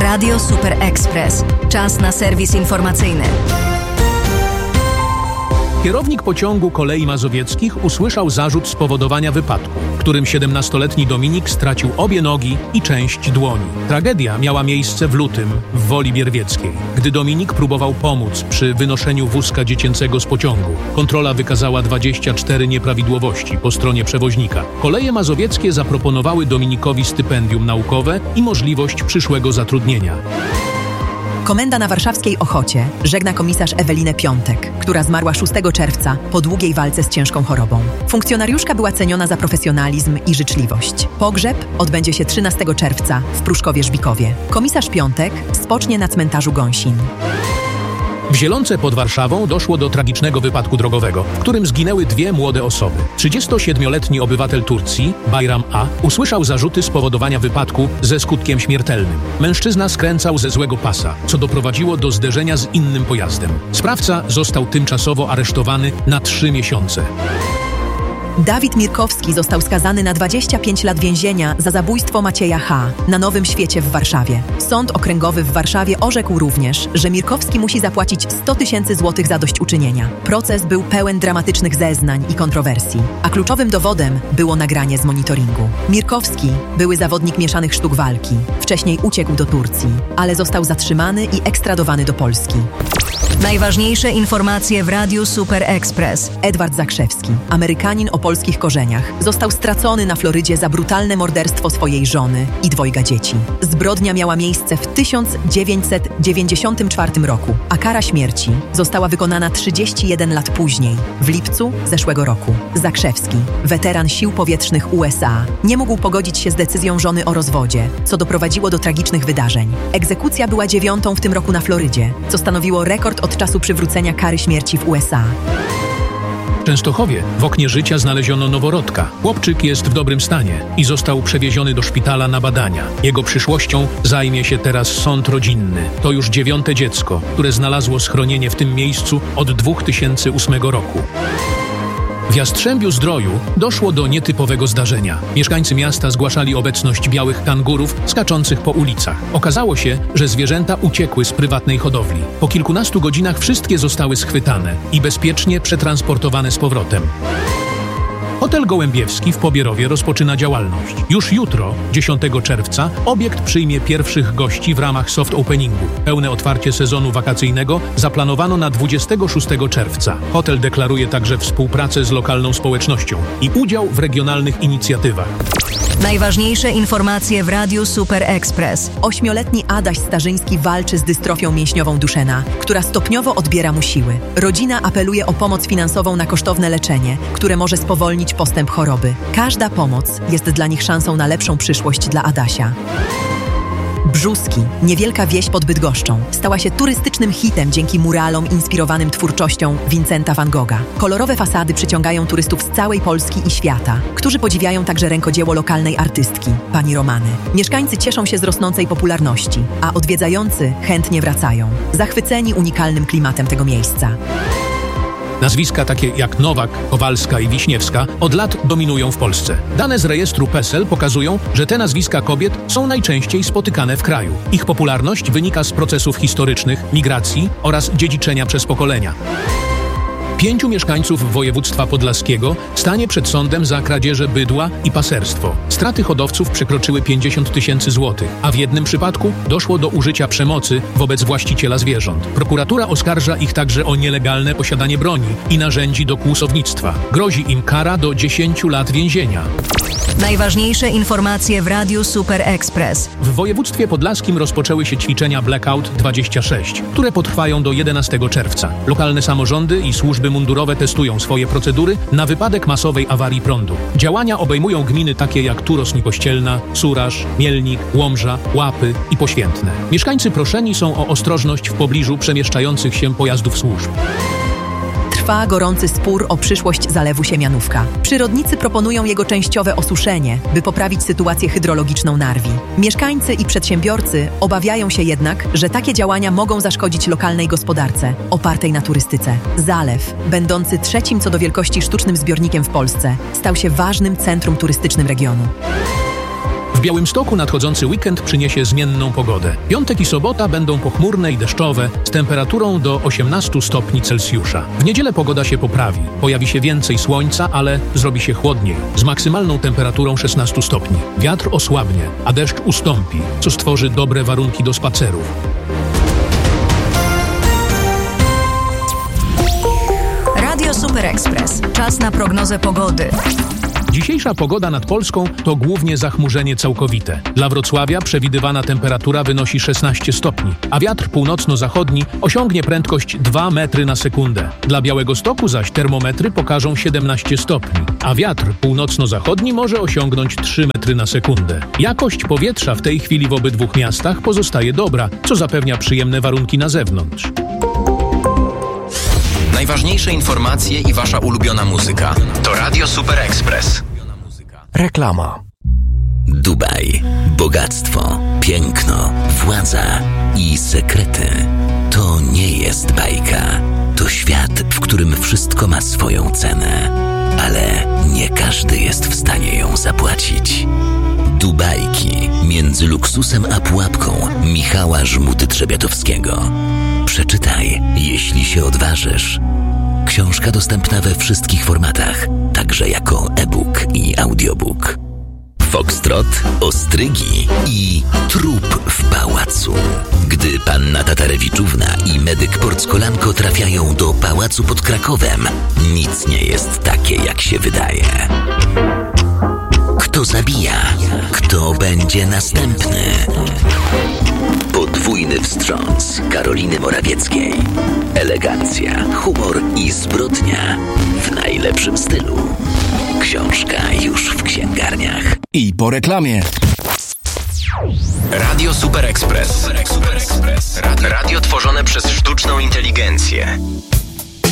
Radio Super Express. Czas na serwis informacyjny. Kierownik pociągu Kolei Mazowieckich usłyszał zarzut spowodowania wypadku, w którym 17-letni Dominik stracił obie nogi i część dłoni. Tragedia miała miejsce w lutym w Woli Bierwieckiej, gdy Dominik próbował pomóc przy wynoszeniu wózka dziecięcego z pociągu. Kontrola wykazała 24 nieprawidłowości po stronie przewoźnika. Koleje Mazowieckie zaproponowały Dominikowi stypendium naukowe i możliwość przyszłego zatrudnienia. Komenda na warszawskiej Ochocie żegna komisarz Ewelinę Piątek, która zmarła 6 czerwca po długiej walce z ciężką chorobą. Funkcjonariuszka była ceniona za profesjonalizm i życzliwość. Pogrzeb odbędzie się 13 czerwca w Pruszkowie-Żbikowie. Komisarz Piątek spocznie na cmentarzu Gąsin. W Zielonce pod Warszawą doszło do tragicznego wypadku drogowego, w którym zginęły dwie młode osoby. 37-letni obywatel Turcji, Bayram A., usłyszał zarzuty spowodowania wypadku ze skutkiem śmiertelnym. Mężczyzna skręcał ze złego pasa, co doprowadziło do zderzenia z innym pojazdem. Sprawca został tymczasowo aresztowany na 3 miesiące. Dawid Mirkowski został skazany na 25 lat więzienia za zabójstwo Macieja H. na Nowym Świecie w Warszawie. Sąd Okręgowy w Warszawie orzekł również, że Mirkowski musi zapłacić 100 000 złotych zadośćuczynienia. Proces był pełen dramatycznych zeznań i kontrowersji, a kluczowym dowodem było nagranie z monitoringu. Mirkowski, były zawodnik mieszanych sztuk walki, wcześniej uciekł do Turcji, ale został zatrzymany i ekstradowany do Polski. Najważniejsze informacje w Radiu Super Express. Edward Zakrzewski, Amerykanin o polskich korzeniach, został stracony na Florydzie za brutalne morderstwo swojej żony i 2 dzieci. Zbrodnia miała miejsce w 1994 roku, a kara śmierci została wykonana 31 lat później, w lipcu zeszłego roku. Zakrzewski, weteran sił powietrznych USA, nie mógł pogodzić się z decyzją żony o rozwodzie, co doprowadziło do tragicznych wydarzeń. Egzekucja była 9. w tym roku na Florydzie, co stanowiło rekord od czasu przywrócenia kary śmierci w USA. W Częstochowie w oknie życia znaleziono noworodka. Chłopczyk jest w dobrym stanie i został przewieziony do szpitala na badania. Jego przyszłością zajmie się teraz sąd rodzinny. To już 9. dziecko, które znalazło schronienie w tym miejscu od 2008 roku. W Jastrzębiu-Zdroju doszło do nietypowego zdarzenia. Mieszkańcy miasta zgłaszali obecność białych kangurów skaczących po ulicach. Okazało się, że zwierzęta uciekły z prywatnej hodowli. Po kilkunastu godzinach wszystkie zostały schwytane i bezpiecznie przetransportowane z powrotem. Hotel Gołębiewski w Pobierowie rozpoczyna działalność. Już jutro, 10 czerwca, obiekt przyjmie pierwszych gości w ramach soft openingu. Pełne otwarcie sezonu wakacyjnego zaplanowano na 26 czerwca. Hotel deklaruje także współpracę z lokalną społecznością i udział w regionalnych inicjatywach. Najważniejsze informacje w Radiu Super Express. 8-letni Adaś Starzyński walczy z dystrofią mięśniową Duszena, która stopniowo odbiera mu siły. Rodzina apeluje o pomoc finansową na kosztowne leczenie, które może spowolnić postęp choroby. Każda pomoc jest dla nich szansą na lepszą przyszłość dla Adasia. Brzuski, niewielka wieś pod Bydgoszczą, stała się turystycznym hitem dzięki muralom inspirowanym twórczością Vincenta van Gogha. Kolorowe fasady przyciągają turystów z całej Polski i świata, którzy podziwiają także rękodzieło lokalnej artystki, pani Romany. Mieszkańcy cieszą się z rosnącej popularności, a odwiedzający chętnie wracają, zachwyceni unikalnym klimatem tego miejsca. Nazwiska takie jak Nowak, Kowalska i Wiśniewska od lat dominują w Polsce. Dane z rejestru PESEL pokazują, że te nazwiska kobiet są najczęściej spotykane w kraju. Ich popularność wynika z procesów historycznych, migracji oraz dziedziczenia przez pokolenia. 5 mieszkańców województwa podlaskiego stanie przed sądem za kradzieże bydła i paserstwo. Straty hodowców przekroczyły 50 000 złotych, a w jednym przypadku doszło do użycia przemocy wobec właściciela zwierząt. Prokuratura oskarża ich także o nielegalne posiadanie broni i narzędzi do kłusownictwa. Grozi im kara do 10 lat więzienia. Najważniejsze informacje w Radiu Super Express. W województwie podlaskim rozpoczęły się ćwiczenia Blackout 26, które potrwają do 11 czerwca. Lokalne samorządy i służby mundurowe testują swoje procedury na wypadek masowej awarii prądu. Działania obejmują gminy takie jak Turosń Kościelna, Suraż, Mielnik, Łomża, Łapy i Poświętne. Mieszkańcy proszeni są o ostrożność w pobliżu przemieszczających się pojazdów służb. Trwa gorący spór o przyszłość zalewu Siemianówka. Przyrodnicy proponują jego częściowe osuszenie, by poprawić sytuację hydrologiczną Narwi. Mieszkańcy i przedsiębiorcy obawiają się jednak, że takie działania mogą zaszkodzić lokalnej gospodarce, opartej na turystyce. Zalew, będący 3. co do wielkości sztucznym zbiornikiem w Polsce, stał się ważnym centrum turystycznym regionu. W W Białymstoku nadchodzący weekend przyniesie zmienną pogodę. Piątek i sobota będą pochmurne i deszczowe z temperaturą do 18 stopni Celsjusza. W niedzielę pogoda się poprawi. Pojawi się więcej słońca, ale zrobi się chłodniej, z maksymalną temperaturą 16 stopni. Wiatr osłabnie, a deszcz ustąpi, co stworzy dobre warunki do spacerów. Radio Super Express. Czas na prognozę pogody. Dzisiejsza pogoda nad Polską to głównie zachmurzenie całkowite. Dla Wrocławia przewidywana temperatura wynosi 16 stopni, a wiatr północno-zachodni osiągnie prędkość 2 metry na sekundę. Dla Białegostoku zaś termometry pokażą 17 stopni, a wiatr północno-zachodni może osiągnąć 3 metry na sekundę. Jakość powietrza w tej chwili w obydwu miastach pozostaje dobra, co zapewnia przyjemne warunki na zewnątrz. Najważniejsze informacje i wasza ulubiona muzyka to Radio Super Express. Reklama. Dubaj. Bogactwo, piękno, władza i sekrety. To nie jest bajka. To świat, w którym wszystko ma swoją cenę. Ale nie każdy jest w stanie ją zapłacić. Dubajki. Między luksusem a pułapką Michała Żmuty-Trzebiatowskiego. Przeczytaj, jeśli się odważysz. Książka dostępna we wszystkich formatach, także jako e-book i audiobook. Foxtrot, ostrygi i trup w pałacu. Gdy panna Tatarewiczówna i medyk Porckolanko trafiają do pałacu pod Krakowem, nic nie jest takie, jak się wydaje. Kto zabija? Kto będzie następny? Podwójny wstrząs Karoliny Morawieckiej. Elegancja, humor i zbrodnia w najlepszym stylu. Książka już w księgarniach. I po reklamie. Radio Super Express. Radio tworzone przez sztuczną inteligencję.